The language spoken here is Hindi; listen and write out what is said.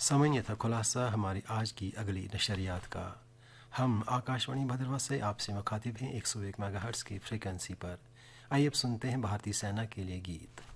समय था खुलासा हमारी आज की अगली नशरियात का। हम आकाशवाणी भद्रवाह से आपसे मुखातिब हैं 101 मेगाहर्ट्ज़ की फ्रीक्वेंसी पर। आइए अब सुनते हैं भारतीय सेना के लिए गीत।